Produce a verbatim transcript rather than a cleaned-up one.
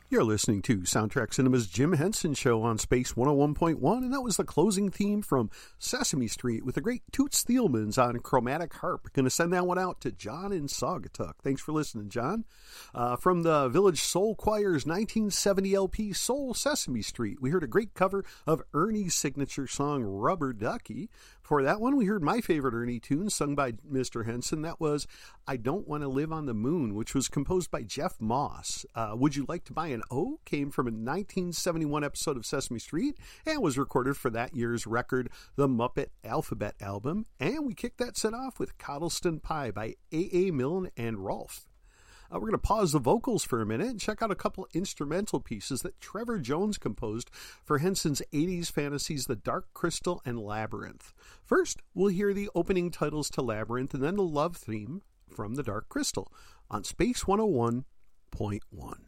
You're listening to Soundtrack Cinema's Jim Henson Show on Space one oh one point one, and that was the closing theme from Sesame Street with the great Toots Thielmans on Chromatic Harp. Going to send that one out to John in Saugatuck. Thanks for listening, John. Uh, from the Village Soul Choir's nineteen seventy L P Soul Sesame Street, we heard a great cover of Ernie's signature song, Rubber Ducky. For that one, we heard my favorite Ernie tune sung by Mister Henson. That was I Don't Want to Live on the Moon, which was composed by Jeff Moss. Uh, Would You Like to Buy an O? Came from a nineteen seventy-one episode of Sesame Street and was recorded for that year's record, The Muppet Alphabet Album. And we kicked that set off with Coddleston Pie by A A. Milne and Rolfe. Uh, we're going to pause the vocals for a minute and check out a couple instrumental pieces that Trevor Jones composed for Henson's eighties fantasies, The Dark Crystal and Labyrinth. First, we'll hear the opening titles to Labyrinth and then the love theme from The Dark Crystal on Space one oh one point one.